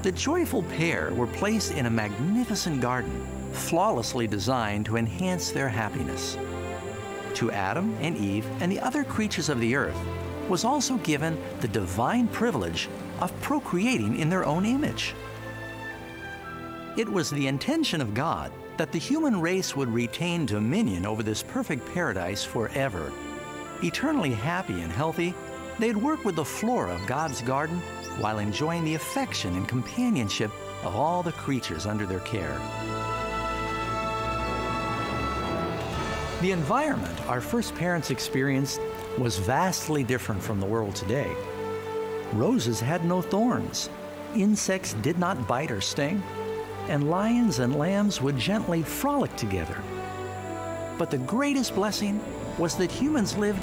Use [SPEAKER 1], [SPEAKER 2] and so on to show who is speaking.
[SPEAKER 1] The joyful pair were placed in a magnificent garden, flawlessly designed to enhance their happiness. To Adam and Eve and the other creatures of the earth was also given the divine privilege of procreating in their own image. It was the intention of God that the human race would retain dominion over this perfect paradise forever. Eternally happy and healthy, they'd work with the flora of God's garden while enjoying the affection and companionship of all the creatures under their care. The environment our first parents experienced was vastly different from the world today. Roses had no thorns, insects did not bite or sting, and lions and lambs would gently frolic together. But the greatest blessing was that humans lived